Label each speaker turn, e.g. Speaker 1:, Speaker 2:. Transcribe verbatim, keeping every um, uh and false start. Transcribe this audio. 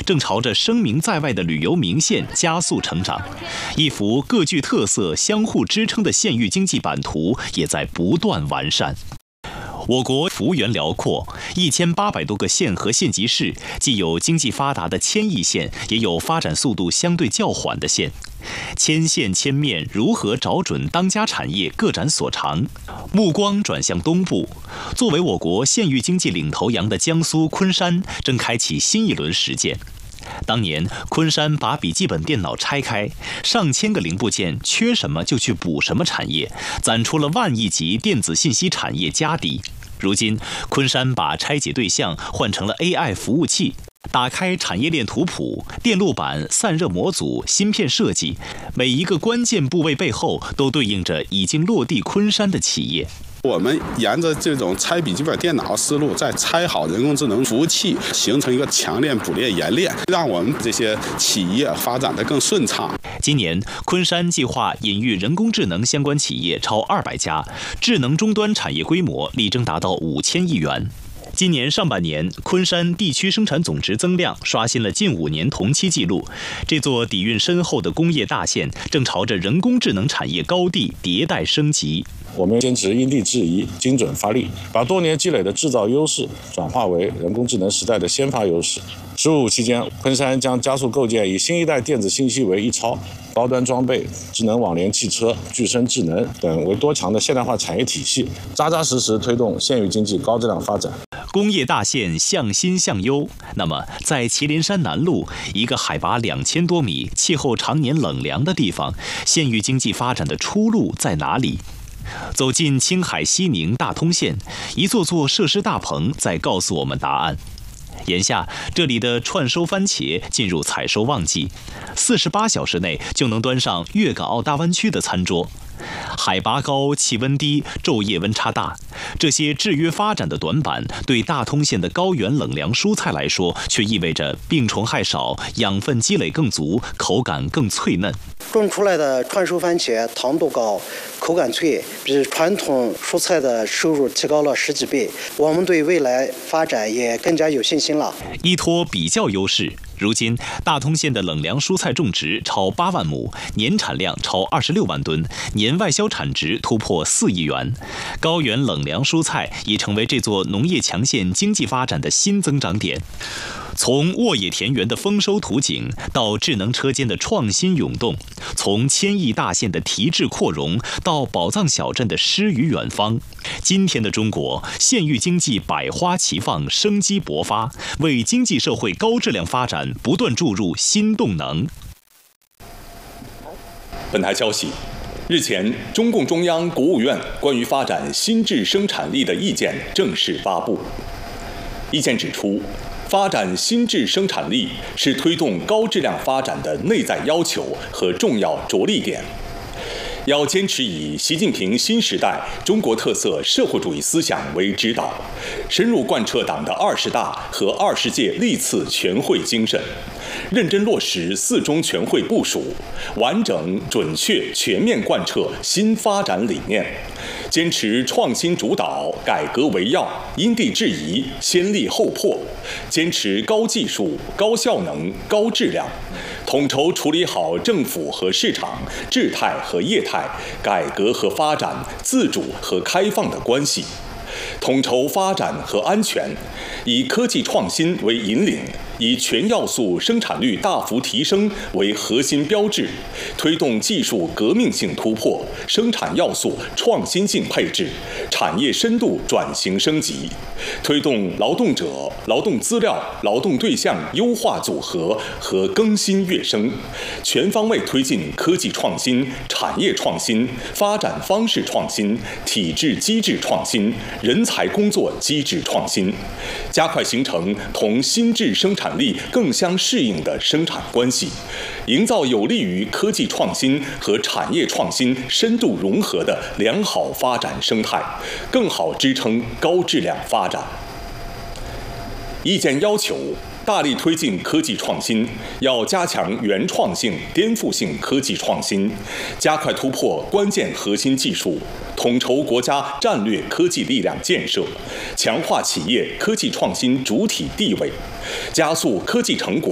Speaker 1: 正朝着声名在外的旅游名县加速成长，一幅各具特色、相互支撑的县域经济版图也在不断完善。我国幅员辽阔，一千八百多个县和县级市，既有经济发达的千亿县，也有发展速度相对较缓的县。千县千面，如何找准当家产业，各展所长？目光转向东部，作为我国县域经济领头羊的江苏昆山，正开启新一轮实践。当年，昆山把笔记本电脑拆开，上千个零部件，缺什么就去补什么产业，攒出了万亿级电子信息产业家底。如今，昆山把拆解对象换成了 A I 服务器，打开产业链图谱，电路板、散热模组、芯片设计，每一个关键部位背后都对应着已经落地昆山的企业。
Speaker 2: 我们沿着这种拆笔记本电脑思路，再拆好人工智能服务器，形成一个强链、补链、冶链，让我们这些企业发展得更顺畅。
Speaker 1: 今年，昆山计划引育人工智能相关企业超二百家，智能终端产业规模力争达到五千亿元。今年上半年，昆山地区生产总值增量刷新了近五年同期纪录。这座底蕴深厚的工业大县，正朝着人工智能产业高地迭代升级。
Speaker 3: 我们坚持因地制宜、精准发力，把多年积累的制造优势转化为人工智能时代的先发优势。“十五”期间，昆山将加速构建以新一代电子信息为一超、高端装备、智能网联汽车、具身智能等为多强的现代化产业体系，扎扎实实推动县域经济高质量发展。
Speaker 1: 工业大县向新向优。那么，在祁连山南麓一个海拔两千多米、气候常年冷凉的地方，县域经济发展的出路在哪里？走进青海西宁大通县，一座座设施大棚在告诉我们答案。眼下，这里的串收番茄进入采收旺季，四十八小时内就能端上粤港澳大湾区的餐桌。海拔高，气温低，昼夜温差大，这些制约发展的短板，对大通县的高原冷凉蔬菜来说，却意味着病虫害少，养分积累更足，口感更脆嫩。
Speaker 4: 种出来的串收番茄糖度高，口感脆，比传统蔬菜的收入提高了十几倍。我们对未来发展也更加有信心了。
Speaker 1: 依托比较优势，如今大通县的冷凉蔬菜种植超八万亩，年产量超二十六万吨，年外销产值突破四亿元。高原冷凉蔬菜已成为这座农业强县经济发展的新增长点。从沃野田园的丰收图景到智能车间的创新涌动，从千亿大县的提质扩容到宝藏小镇的诗与远方，今天的中国县域经济百花齐放，生机勃发，为经济社会高质量发展不断注入新动能。
Speaker 5: 本台消息，日前，中共中央、国务院关于发展新质生产力的意见正式发布。意见指出，发展新质生产力是推动高质量发展的内在要求和重要着力点。要坚持以习近平新时代中国特色社会主义思想为指导，深入贯彻党的二十大和二十届历次全会精神，认真落实四中全会部署，完整、准确、全面贯彻新发展理念，坚持创新主导、改革为要、因地制宜、先立后破，坚持高技术、高效能、高质量，统筹处理好政府和市场、质态和业态、改革和发展、自主和开放的关系，统筹发展和安全，以科技创新为引领，以全要素生产率大幅提升为核心标志，推动技术革命性突破、生产要素创新性配置、产业深度转型升级，推动劳动者、劳动资料、劳动对象优化组合和更新跃升，全方位推进科技创新、产业创新、发展方式创新、体制机制创新、人才工作机制创新，加快形成同新质生产力更相适应的生产关系，营造有利于科技创新和产业创新深度融合的良好发展生态，更好支撑高质量发展。意见要求，大力推进科技创新，要加强原创性、颠覆性科技创新，加快突破关键核心技术，统筹国家战略科技力量建设，强化企业科技创新主体地位，加速科技成果